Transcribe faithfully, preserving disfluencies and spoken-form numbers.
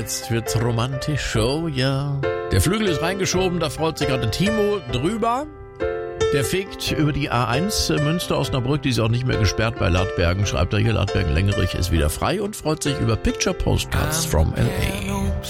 jetzt wird's romantisch, oh ja. Der Flügel ist reingeschoben, da freut sich gerade Timo drüber. Der fegt über die A eins Münster-Osnabrück, die ist auch nicht mehr gesperrt bei Ladbergen. Schreibt er hier, Ladbergen-Lengerich ist wieder frei und freut sich über Picture Postcards from L A.